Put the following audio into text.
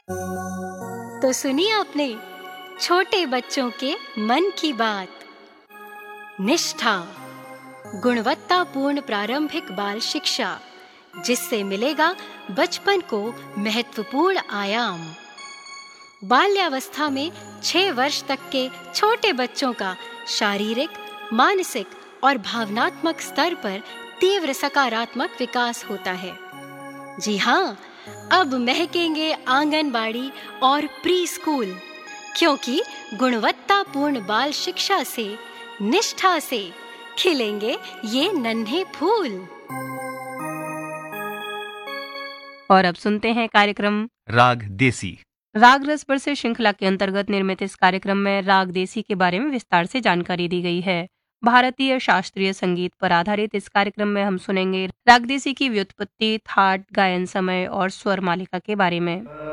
तो सुनिए अपने छोटे बच्चों के मन की बात। निष्ठा, गुणवत्तापूर्ण प्रारंभिक बाल शिक्षा, जिससे मिलेगा बचपन को महत्वपूर्ण आयाम। बाल्यावस्था में 6 वर्ष तक के छोटे बच्चों का शारीरिक, मानसिक और भावनात्मक स्तर पर तीव्र सकारात्मक विकास होता है। जी हाँ, अब महकेंगे आंगनबाड़ी और प्री स्कूल, क्योंकि गुणवत्तापूर्ण बाल शिक्षा से, निष्ठा से खिलेंगे ये नन्हे फूल। और अब सुनते हैं कार्यक्रम राग देसी। राग रस पर से श्रृंखला के अंतर्गत निर्मित इस कार्यक्रम में राग देसी के बारे में विस्तार से जानकारी दी गई है। भारतीय शास्त्रीय संगीत पर आधारित इस कार्यक्रम में हम सुनेंगे राग देसी की व्युत्पत्ति, थाट, गायन समय और स्वर मालिका के बारे में।